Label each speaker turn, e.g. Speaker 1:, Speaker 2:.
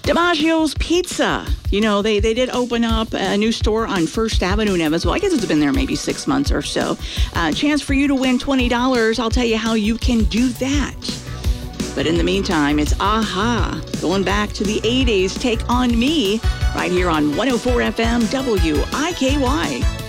Speaker 1: DiMaggio's Pizza. You know, they did open up a new store on First Avenue in Evansville. I guess it's been there maybe 6 months or so. Chance for you to win $20. I'll tell you how you can do that. But in the meantime, it's a-ha. Going back to the 80s, Take On Me, right here on 104 FM WIKY.